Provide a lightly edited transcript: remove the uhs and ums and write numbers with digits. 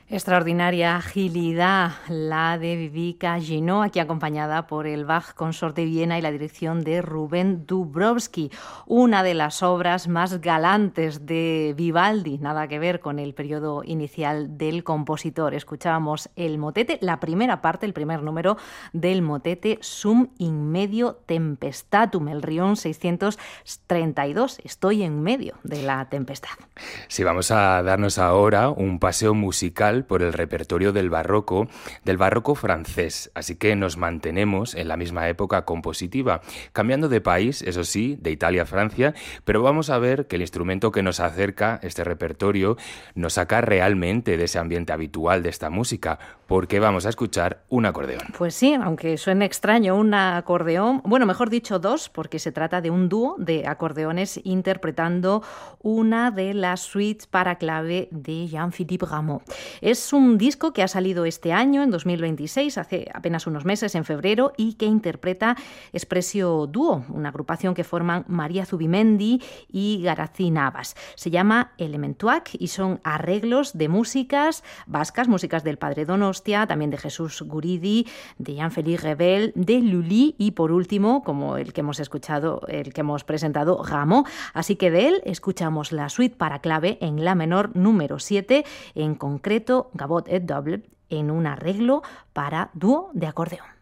Extraordinaria agilidad la de Vivica Gino, aquí acompañada por el Bach Consort de Viena y la dirección de Rubén Dubrovsky, una de las obras más galantes de Vivaldi, nada que ver con el periodo inicial del compositor. Escuchábamos el motete, la primera parte, el primer número del motete Sum in medio tempestatum, el Rion 632. Estoy en medio de la tempestad. Sí, vamos a darnos ahora un paseo musical por el repertorio del barroco francés, así que nos mantenemos en la misma época compositiva, cambiando de país, eso sí, de Italia a Francia, pero vamos a ver que el instrumento que nos acerca este repertorio nos saca realmente de ese ambiente habitual de esta música, porque vamos a escuchar un acordeón. Pues sí, aunque suene extraño, un acordeón, bueno, mejor dicho dos, porque se trata de un dúo de acordeones interpretando una de las suites para clave de Jean-Philippe Rameau. Es un disco que ha salido este año, en 2026, hace apenas unos meses, en febrero, y que interpreta Espresio Duo, una agrupación que forman María Zubimendi y Garazi Navas. Se llama Elementuac y son arreglos de músicas vascas, músicas del Padre Donostia, también de Jesús Guridi, de Jean-Félix Rebel, de Lully y, por último, como el que hemos escuchado, el que hemos presentado, Rameau. Así que de él escuchamos la suite para clave en la menor número 7, en concreto Gavotte et Double, en un arreglo para dúo de acordeón.